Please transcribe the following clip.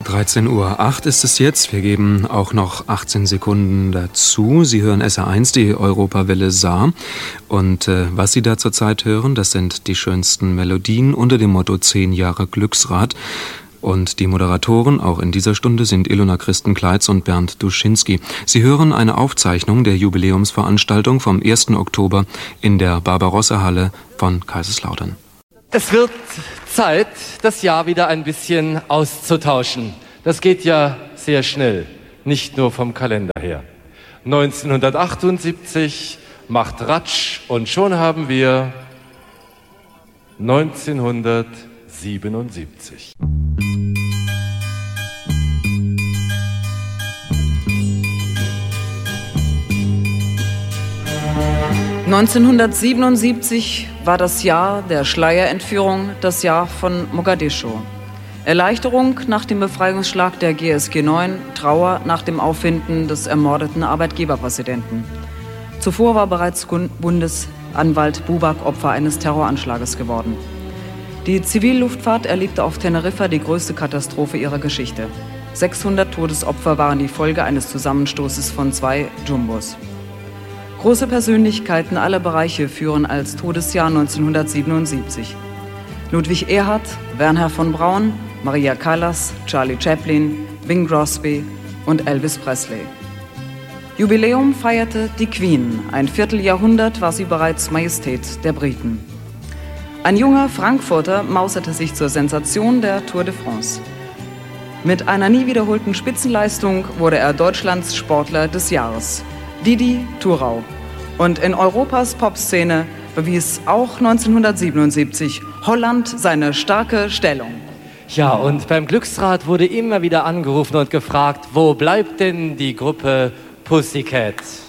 13:08 Uhr ist es jetzt. Wir geben auch noch 18 Sekunden dazu. Sie hören SR1, die Europawelle Saar. Und was Sie da zurzeit hören, das sind die schönsten Melodien unter dem Motto 10 Jahre Glücksrad. Und die Moderatoren auch in dieser Stunde sind Ilona Christen-Kleitz und Bernd Duschinski. Sie hören eine Aufzeichnung der Jubiläumsveranstaltung vom 1. Oktober in der Barbarossa-Halle von Kaiserslautern. Es wird Zeit, das Jahr wieder ein bisschen auszutauschen. Das geht ja sehr schnell, nicht nur vom Kalender her. 1978 macht Ratsch und schon haben wir 1977. (1977) war das Jahr der Schleierentführung, das Jahr von Mogadischu. Erleichterung nach dem Befreiungsschlag der GSG 9, Trauer nach dem Auffinden des ermordeten Arbeitgeberpräsidenten. Zuvor war bereits Bundesanwalt Buback Opfer eines Terroranschlages geworden. Die Zivilluftfahrt erlebte auf Teneriffa die größte Katastrophe ihrer Geschichte. 600 Todesopfer waren die Folge eines Zusammenstoßes von 2 Jumbos. Große Persönlichkeiten aller Bereiche führen als Todesjahr 1977. Ludwig Erhard, Wernher von Braun, Maria Callas, Charlie Chaplin, Bing Crosby und Elvis Presley. Jubiläum feierte die Queen. Ein Vierteljahrhundert war sie bereits Majestät der Briten. Ein junger Frankfurter mauserte sich zur Sensation der Tour de France. Mit einer nie wiederholten Spitzenleistung wurde er Deutschlands Sportler des Jahres. Didi Thurau. Und in Europas Popszene bewies auch 1977 Holland seine starke Stellung. Ja, und beim Glücksrad wurde immer wieder angerufen und gefragt, wo bleibt denn die Gruppe Pussycat?